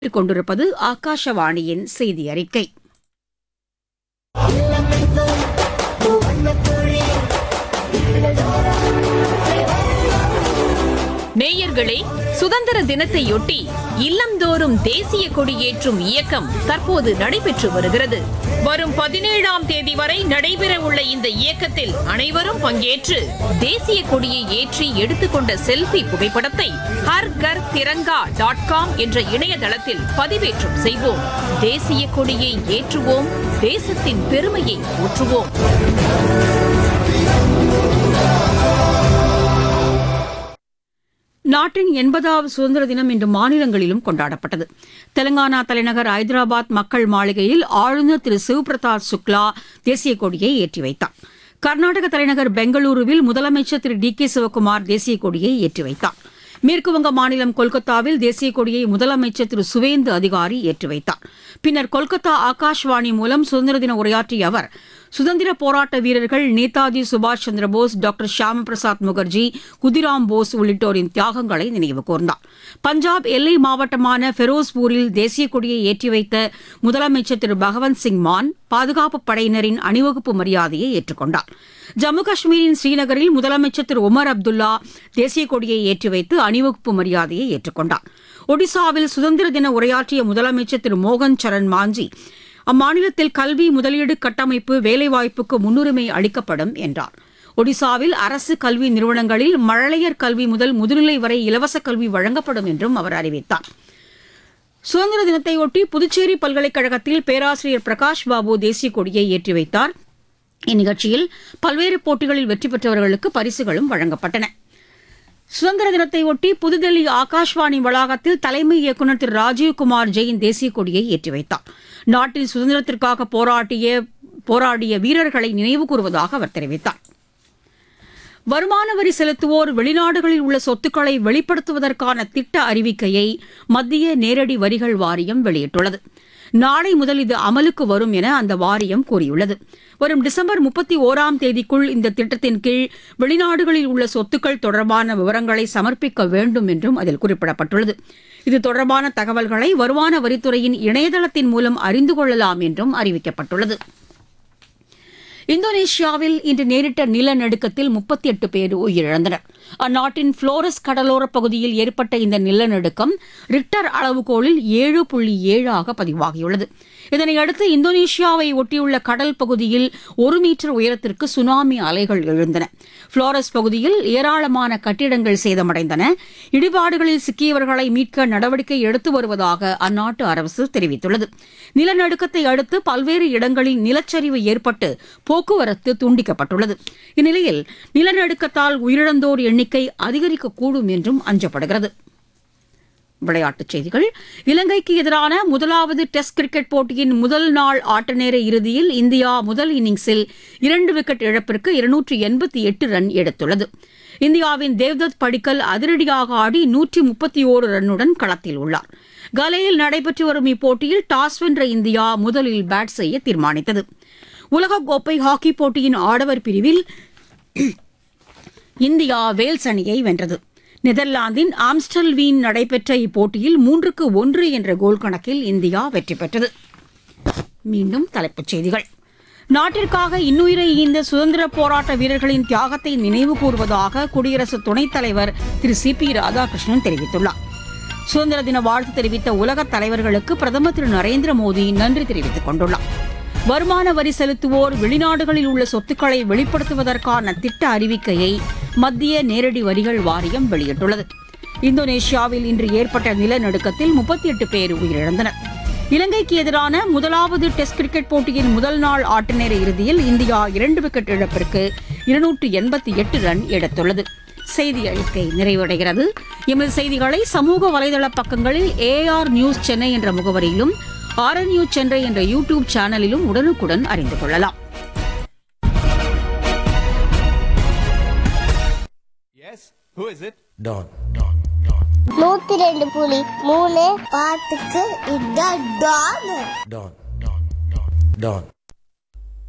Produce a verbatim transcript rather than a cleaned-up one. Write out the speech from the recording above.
கொண்டிருப்பது ஆகாஷவாணியின் செய்தி அறிக்கை. நேயர்களே, சுதந்திர தினத்தையொட்டி இல்லந்தோறும் தேசிய கொடியேற்றும் இயக்கம் தற்போது நடைபெற்று வருகிறது. வரும் பதினேழாம் தேதி வரை நடைபெறவுள்ள இந்த இயக்கத்தில் அனைவரும் பங்கேற்று தேசிய கொடியை ஏற்றி எடுத்துக்கொண்ட செல்ஃபி புகைப்படத்தை ஹர் கர் திரங்கா டாட் காம் என்ற இணையதளத்தில் பதிவேற்றம் செய்வோம். தேசிய கொடியை ஏற்றுவோம், தேசத்தின் பெருமையை போற்றுவோம். நாட்டின் எண்பதாவது சுதந்திர தினம் இன்று மாநிலங்களிலும் கொண்டாடப்பட்டது. தெலங்கானா தலைநகர் ஐதராபாத் மக்கள் மாளிகையில் ஆளுநர் திரு சிவ்பிரதாப் சுக்லா தேசிய கொடியை ஏற்றி வைத்தார். கர்நாடக தலைநகர் பெங்களூருவில் முதலமைச்சர் திரு டி கே சிவக்குமார் தேசிய கொடியை ஏற்றி வைத்தார். மேற்குவங்க மாநிலம் கொல்கத்தாவில் தேசிய கொடியை முதலமைச்சர் திரு சுவேந்து அதிகாரி ஏற்றி வைத்தார். பின்னர் கொல்கத்தா ஆகாஷ்வாணி மூலம் சுதந்திர தின உரையாற்றிய அவர், சுதந்திர போராட்ட வீரர்கள் நேதாஜி சுபாஷ் சந்திரபோஸ், டாக்டர் ஷியாமா பிரசாத் முகர்ஜி, குதிராம் போஸ் உள்ளிட்டோரின் தியாகங்களை நினைவு கூர்ந்தார். பஞ்சாப் எல்லை மாவட்டமான ஃபெரோஸ்பூரில் தேசிய கொடியை ஏற்றி வைத்த முதலமைச்சர் திரு பகவந்த் சிங் மான் பாதுகாப்பு படையினரின் அணிவகுப்பு மரியாதையை ஏற்றுக்கொண்டார். ஜம்மு காஷ்மீரின் ஸ்ரீநகரில் முதலமைச்சர் திரு உமர் அப்துல்லா தேசிய கொடியை ஏற்றி வைத்து அணிவகுப்பு மரியாதையை ஏற்றுக்கொண்டார். ஒடிசாவில் சுதந்திர தின உரையாற்றிய முதலமைச்சர் திரு மோகன் சரண் மாஞ்சி அம்மாநிலத்தில் கல்வி, முதலீடு, கட்டமைப்பு, வேலைவாய்ப்புக்கு முன்னுரிமை அளிக்கப்படும் என்றார். ஒடிசாவில் அரசு கல்வி நிறுவனங்களில் மழலையர் கல்வி முதல் முதுநிலை வரை இலவச கல்வி வழங்கப்படும் என்றும் அவர் அறிவித்தார். சுதந்திர தினத்தையொட்டி புதுச்சேரி பல்கலைக்கழகத்தில் பேராசிரியர் பிரகாஷ் பாபு தேசிய கொடியை ஏற்றி வைத்தார். இந்நிகழ்ச்சியில் பல்வேறு போட்டிகளில் வெற்றி பெற்றவர்களுக்கு பரிசுகளும் வழங்கப்பட்டன. சுதந்திர தினத்தையொட்டி புதுதில்லி ஆகாஷ்வாணி வளாகத்தில் தலைமை இயக்குநர் திரு ராஜீவ்குமார் ஜெயின் தேசிய கொடியை ஏற்றி வைத்தார். நாட்டின் சுதந்திரத்திற்காக போராட்டிய போராடிய வீரர்களை நினைவு கூறுவதாக அவர் தெரிவித்தார். வருமான வரி செலுத்துவோர் வெளிநாடுகளில் உள்ள சொத்துக்களை வெளிப்படுத்துவதற்கான திட்ட அறிவிக்கையை மத்திய நேரடி வரிகள் வாரியம் வெளியிட்டுள்ளது. நாளை முதல் இது அமலுக்கு வரும் என அந்த வாரியம் கூறியுள்ளது. வரும் டிசம்பர் முப்பத்தி ஓராம் தேதிக்குள் இந்த திட்டத்தின் கீழ் வெளிநாடுகளில் உள்ள சொத்துக்கள் தொடர்பான விவரங்களை சமர்ப்பிக்க வேண்டும் என்றும் அதில் குறிப்பிடப்பட்டுள்ளது. இது தொடர்பான தகவல்களை வருமான வரித்துறையின் இணையதளத்தின் மூலம் அறிந்து கொள்ளலாம் என்றும் அறிவிக்கப்பட்டுள்ளது. இந்தோனேஷியாவில் இன்று நேரிட்ட நிலநடுக்கத்தில் முப்பத்தி எட்டு பேர் உயிரிழந்தனர். அந்நாட்டின் புளோரஸ் கடலோரப் பகுதியில் ஏற்பட்ட இந்த நிலநடுக்கம் ரிக்டர் அளவுகோலில் ஏழு புள்ளி ஏழாக பதிவாகியுள்ளது. இதனையடுத்து இந்தோனேஷியாவை ஒட்டியுள்ள கடல் பகுதியில் ஒரு மீட்டர் உயரத்திற்கு சுனாமி அலைகள் எழுந்தன. புளோரஸ் பகுதியில் ஏராளமான கட்டிடங்கள் சேதமடைந்தன. இடிபாடுகளில் சிக்கியவர்களை மீட்க நடவடிக்கை எடுத்து வருவதாக அந்நாட்டு அரசு தெரிவித்துள்ளது. நிலநடுக்கத்தை அடுத்து பல்வேறு இடங்களில் நிலச்சரிவு ஏற்பட்டு போக்குவரத்து துண்டிக்கப்பட்டுள்ளது. இந்நிலையில் நிலநடுக்கத்தால் உயிரிழந்தோர் எண்ணிக்கை அதிகரிக்கக்கூடும் என்றும் அஞ்சப்படுகிறது. விளையாட்டுச் செய்திகள். இலங்கைக்கு எதிரான முதலாவது டெஸ்ட் கிரிக்கெட் போட்டியின் முதல் நாள் ஆட்டநேர இறுதியில் இந்தியா முதல் இன்னிங்ஸில் இரண்டு விக்கெட் இழப்பிற்கு இருநூற்று எண்பத்தி எட்டு ரன் எடுத்துள்ளது. இந்தியாவின் தேவ்தத் படிக்கல் அதிரடியாக ஆடி நூற்றி முப்பத்தி ஓரு ரன்னுடன் களத்தில் உள்ளார். கலேயில் நடைபெற்று வரும் இப்போட்டியில் டாஸ் வென்ற இந்தியா முதலில் பேட் செய்ய தீர்மானித்தது. உலகக்கோப்பை ஹாக்கி போட்டியின் ஆடவர் பிரிவில் இந்தியா வேல்ஸ் அணியை வென்றது. நெதர்லாந்தின் ஆம்ஸ்டல்வீன் நடைபெற்ற இப்போட்டியில் மூன்றுக்கு ஒன்று என்ற கோல் கணக்கில் இந்தியா வெற்றி பெற்றது. மீண்டும் தலைப்புச் செய்திகள். நாட்டிற்காக இன்னுயிரை ஈந்த சுதந்திர போராட்ட வீரர்களின் தியாகத்தை நினைவு கூறுவதாக குடியரசு துணைத் தலைவர் திரு சி பி ராதாகிருஷ்ணன் தெரிவித்துள்ளார். சுதந்திர தின வாழ்த்து தெரிவித்த உலகத் தலைவர்களுக்கு பிரதமர் திரு நரேந்திர மோடி நன்றி தெரிவித்துக் கொண்டுள்ளார். வருமான வரி செலுத்துவோர் வெளிநாடுகளில் உள்ள சொத்துக்களை வெளிப்படுத்துவதற்கான திட்ட அறிவிக்கையை மத்திய நேரடி வரிகள் வாரியம் வெளியிட்டுள்ளது. இந்தோனேஷியாவில் இன்று ஏற்பட்ட நிலநடுக்கத்தில் முப்பத்தி எட்டு பேர் உயிரிழந்தனர். இலங்கைக்கு எதிரான முதலாவது டெஸ்ட் கிரிக்கெட் போட்டியின் முதல் நாள் ஆட்டநேர இறுதியில் இந்தியா இரண்டு விக்கெட் இழப்பிற்கு இருநூற்று எண்பத்தி எட்டு ரன் எடுத்துள்ளது. செய்தி அறிக்கை நிறைவடைகிறது. எமது செய்திகளை சமூக வலைதள பக்கங்களில் ஏஆர் நியூஸ் சென்னை என்ற முகவரியிலும் ஆர்என் நியூஸ் சென்னை என்ற யூடியூப் சேனலிலும் உடனுக்குடன் அறிந்து கொள்ளலாம். நூத்தி ரெண்டு புள்ளி மூணு பாட்டுக்கு இதான் டான்.